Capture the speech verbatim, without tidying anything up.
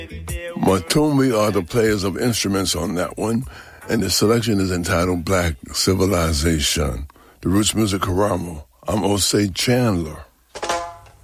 Matumbi are the players of instruments on that one, and the selection is entitled Black Civilization. The Roots Music Karamo. I'm Osei Chandler.